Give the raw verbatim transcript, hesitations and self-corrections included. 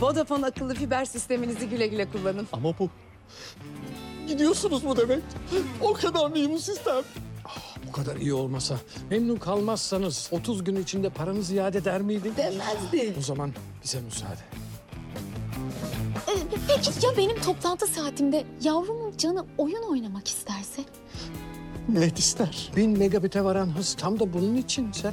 Vodafone akıllı fiber sisteminizi güle güle kullanın. Ama bu... Gidiyorsunuz mu demek? O kadar mühim bu sistem. Bu kadar iyi olmasa, memnun kalmazsanız otuz gün içinde paranızı iade eder miydi? Demezdi. O zaman bize müsaade. Ee, peki ya benim toplantı saatimde yavrumun canı oyun oynamak isterse? Net ister. Bin megabite varan hız tam da bunun için. Sen